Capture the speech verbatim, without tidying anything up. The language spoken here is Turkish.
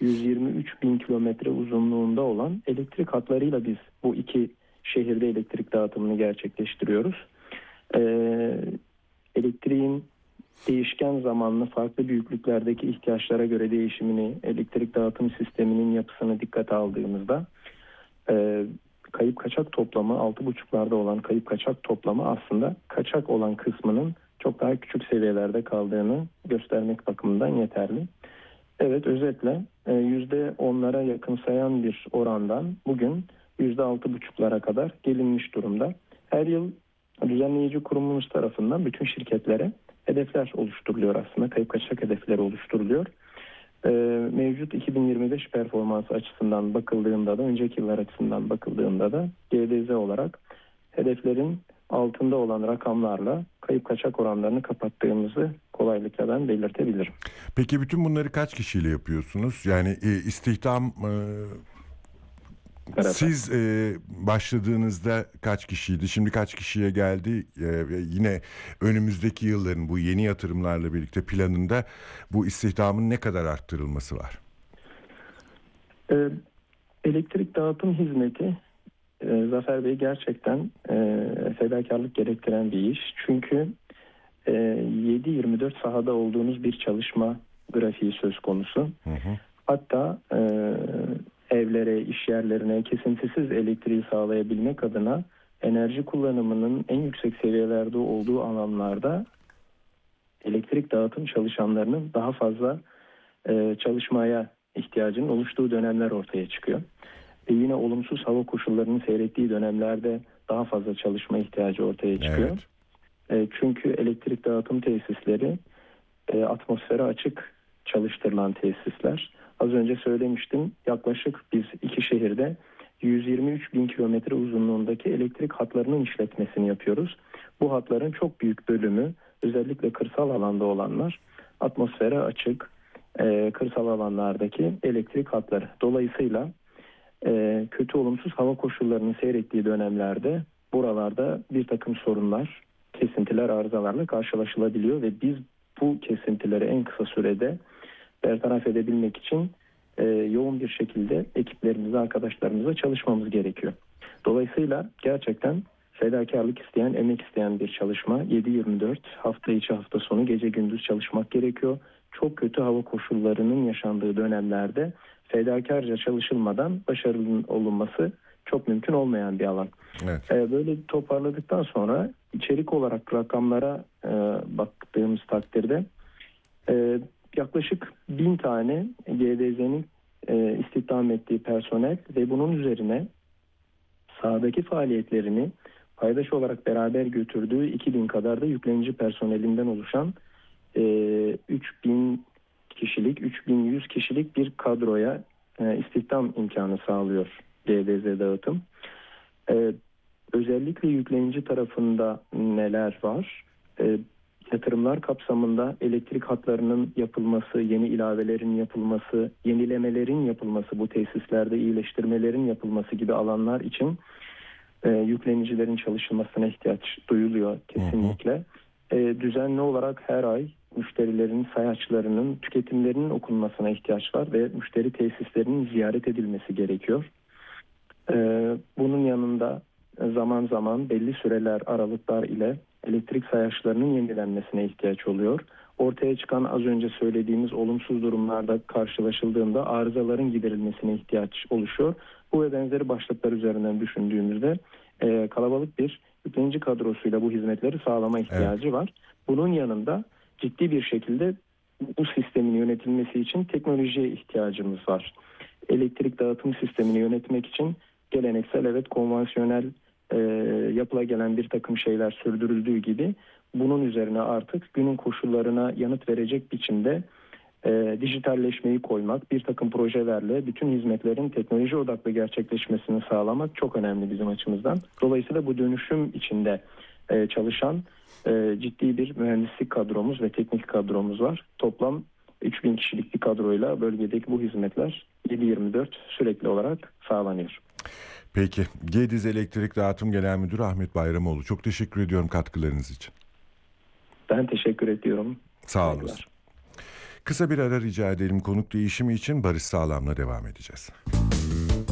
yüz yirmi üç bin kilometre uzunluğunda olan elektrik hatlarıyla biz bu iki şehirde elektrik dağıtımını gerçekleştiriyoruz. Ee, elektriğin değişken zamanlı farklı büyüklüklerdeki ihtiyaçlara göre değişimini, elektrik dağıtım sisteminin yapısını dikkate aldığımızda e, kayıp kaçak toplamı altı buçuklarda olan kayıp kaçak toplamı aslında kaçak olan kısmının çok daha küçük seviyelerde kaldığını göstermek bakımından yeterli. Evet, özetle yüzde onlara yakınsayan bir orandan bugün yüzde altı buçuklara kadar gelinmiş durumda. Her yıl düzenleyici kurumumuz tarafından bütün şirketlere hedefler oluşturuluyor aslında. Kayıp kaçak hedefleri oluşturuluyor. Ee, mevcut iki bin yirmi beş performansı açısından bakıldığında da, önceki yıllar açısından bakıldığında da G D Z olarak hedeflerin altında olan rakamlarla kayıp kaçak oranlarını kapattığımızı kolaylıkla ben belirtebilirim. Peki bütün bunları kaç kişiyle yapıyorsunuz? Yani e, istihdam e, Evet. Siz e, başladığınızda kaç kişiydi? Şimdi kaç kişiye geldi? E, ve yine önümüzdeki yılların bu yeni yatırımlarla birlikte planında bu istihdamın ne kadar arttırılması var? E, elektrik dağıtım hizmeti e, Zafer Bey gerçekten e, fedakarlık gerektiren bir iş. Çünkü e, yedi yirmi dört sahada olduğunuz bir çalışma grafiği söz konusu. Hı hı. Hatta e, evlere, iş yerlerine kesintisiz elektriği sağlayabilmek adına enerji kullanımının en yüksek seviyelerde olduğu alanlarda elektrik dağıtım çalışanlarının daha fazla e, çalışmaya ihtiyacının oluştuğu dönemler ortaya çıkıyor. E yine olumsuz hava koşullarının seyrettiği dönemlerde daha fazla çalışma ihtiyacı ortaya çıkıyor. Evet. E, çünkü elektrik dağıtım tesisleri e, atmosfere açık çalıştırılan tesisler. Az önce söylemiştim, yaklaşık biz iki şehirde yüz yirmi üç bin kilometre uzunluğundaki elektrik hatlarının işletmesini yapıyoruz. Bu hatların çok büyük bölümü, özellikle kırsal alanda olanlar, atmosfere açık e, kırsal alanlardaki elektrik hatları. Dolayısıyla e, kötü olumsuz hava koşullarının seyrettiği dönemlerde buralarda bir takım sorunlar, kesintiler, arızalarla karşılaşılabiliyor ve biz bu kesintileri en kısa sürede bertaraf edebilmek için e, yoğun bir şekilde ekiplerimize, arkadaşlarımıza çalışmamız gerekiyor. Dolayısıyla gerçekten fedakarlık isteyen, emek isteyen bir çalışma. yedi yirmi dört hafta içi hafta sonu gece gündüz çalışmak gerekiyor. Çok kötü hava koşullarının yaşandığı dönemlerde fedakarca çalışılmadan başarılı olunması çok mümkün olmayan bir alan. Evet. E, böyle toparladıktan sonra içerik olarak rakamlara e, baktığımız takdirde e, yaklaşık bin tane G D Z'nin e, istihdam ettiği personel ve bunun üzerine sahadaki faaliyetlerini paydaş olarak beraber götürdüğü iki bin kadar da yüklenici personelinden oluşan e, üç bin kişilik, üç bin yüz kişilik bir kadroya e, istihdam imkanı sağlıyor G D Z dağıtım. E, özellikle yüklenici tarafında neler var? E, Yatırımlar kapsamında elektrik hatlarının yapılması, yeni ilavelerin yapılması, yenilemelerin yapılması, bu tesislerde iyileştirmelerin yapılması gibi alanlar için e, yüklenicilerin çalışılmasına ihtiyaç duyuluyor kesinlikle. E, düzenli olarak her ay müşterilerin sayaçlarının, tüketimlerinin okunmasına ihtiyaç var ve müşteri tesislerinin ziyaret edilmesi gerekiyor. E, bunun yanında zaman zaman belli süreler, aralıklar ile elektrik sayaçlarının yenilenmesine ihtiyaç oluyor. Ortaya çıkan az önce söylediğimiz olumsuz durumlarda karşılaşıldığında arızaların giderilmesine ihtiyaç oluşuyor. Bu ve benzeri başlıklar üzerinden düşündüğümüzde e, kalabalık bir yüklenici kadrosuyla bu hizmetleri sağlama ihtiyacı evet. var. Bunun yanında ciddi bir şekilde bu sistemin yönetilmesi için teknolojiye ihtiyacımız var. Elektrik dağıtım sistemini yönetmek için geleneksel, evet konvansiyonel e, yapıla gelen bir takım şeyler sürdürüldüğü gibi bunun üzerine artık günün koşullarına yanıt verecek biçimde e, dijitalleşmeyi koymak, bir takım projelerle bütün hizmetlerin teknoloji odaklı gerçekleşmesini sağlamak çok önemli bizim açımızdan. Dolayısıyla bu dönüşüm içinde e, çalışan e, ciddi bir mühendislik kadromuz ve teknik kadromuz var. Toplam üç bin kişilik bir kadroyla bölgedeki bu hizmetler yedi yirmi dört sürekli olarak sağlanıyor. Peki. Gediz Elektrik Dağıtım Genel Müdürü Ahmet Bayramoğlu. Çok teşekkür ediyorum katkılarınız için. Ben teşekkür ediyorum. Sağ olun. Kısa bir ara rica edelim. Konuk değişimi için Barış Sağlam'la devam edeceğiz.